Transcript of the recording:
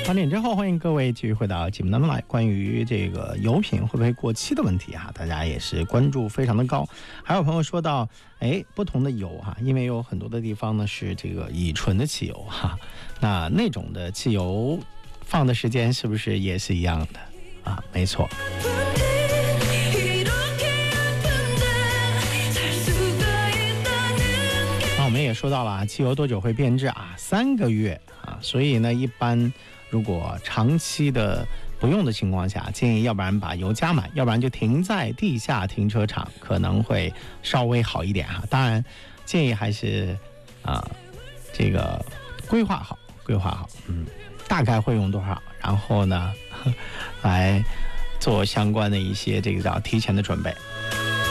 8点之后，欢迎各位继续回到节目当中来。关于这个油品会不会过期的问题大家也是关注非常的高。还有朋友说到，不同的油因为有很多的地方呢是这个乙醇的汽油那种的汽油放的时间是不是也是一样的没错。我们也说到了汽油多久会变质3个月所以呢，一般如果长期的不用的情况下，建议要不然把油加满，要不然就停在地下停车场，可能会稍微好一点当然，建议还是这个规划好，大概会用多少，然后呢，来做相关的一些这个叫提前的准备。